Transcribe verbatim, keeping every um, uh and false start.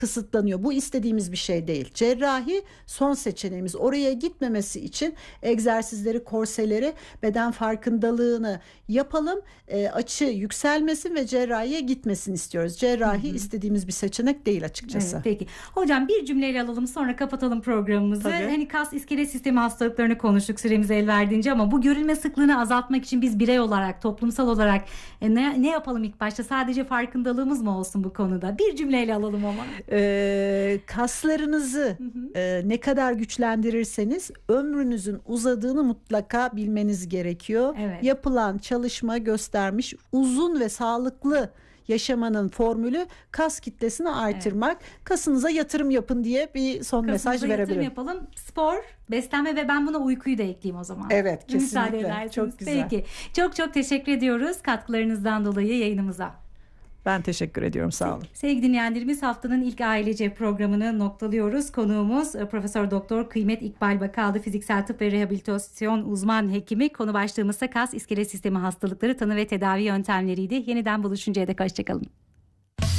kısıtlanıyor. Bu istediğimiz bir şey değil. Cerrahi son seçeneğimiz. Oraya gitmemesi için egzersizleri, korseleri, beden farkındalığını yapalım. E, açı yükselmesin ve cerrahiye gitmesin istiyoruz. Cerrahi hı hı. istediğimiz bir seçenek değil açıkçası. Evet, peki. Hocam bir cümleyle alalım, sonra kapatalım programımızı. Tabii. Hani kas iskelet sistemi hastalıklarını konuştuk süremiz el verdiğince, ama bu görülme sıklığını azaltmak için biz birey olarak, toplumsal olarak e, ne, ne yapalım ilk başta? Sadece farkındalığımız mı olsun bu konuda? Bir cümleyle alalım ama. Ee, kaslarınızı hı hı. E, ne kadar güçlendirirseniz ömrünüzün uzadığını mutlaka bilmeniz gerekiyor. Evet. Yapılan çalışma göstermiş, uzun ve sağlıklı yaşamanın formülü kas kitlesini artırmak. Evet. Kasınıza yatırım yapın diye bir son Kasınıza mesaj verebilirim. Yatırım yapalım. Spor, beslenme ve ben buna uykuyu da ekleyeyim o zaman. Evet, kesinlikle. Çok güzel. Peki. Çok çok teşekkür ediyoruz katkılarınızdan dolayı yayınımıza. Ben teşekkür ediyorum. Sağ olun. Sevgili dinleyenlerimiz, haftanın ilk ailece programını noktalıyoruz. Konuğumuz Profesör Doktor Kıymet İkbal Bakaldı, fiziksel tıp ve rehabilitasyon uzman hekimi. Konu başlığımızsa kas iskelet sistemi hastalıkları, tanı ve tedavi yöntemleriydi. Yeniden buluşuncaya dek hoşçakalın.